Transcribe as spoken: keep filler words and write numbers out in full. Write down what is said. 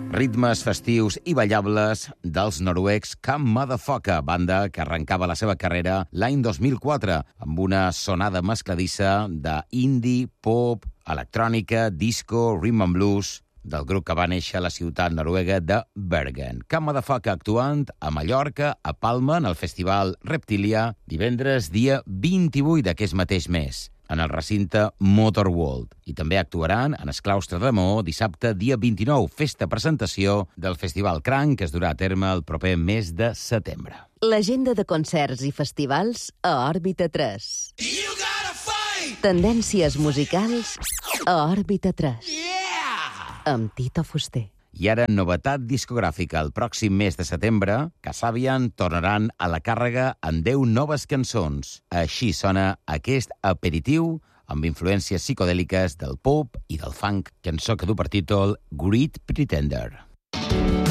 Ritmes festius i ballables dels noruecs Come Motherfucker, banda que arrencava la seva carrera l'any dos mil quatre amb una sonada mescladissa d'indie, pop, electrònica, disco, rhythm and blues del grup que va néixer a la ciutat noruega de Bergen. Come Motherfucker actuant a Mallorca, a Palma, en el festival Reptilia, divendres dia vint-i-vuit d'aquest mateix mes, en el recinte Motor World. I també actuaran en el claustre de Maó dissabte, dia vint-i-nou, festa presentació del Festival Cranc, que es durà a terme el proper mes de setembre. L'agenda de concerts i festivals a Òrbita tres. Tendències musicals a Òrbita tres. Yeah! Amb Tito Fuster. I ara, novetat discogràfica. El pròxim mes de setembre, Kasabian tornaran a la càrrega amb deu noves cançons. Així sona aquest aperitiu amb influències psicodèliques del pop i del funk, cançó que du per títol Great Pretender.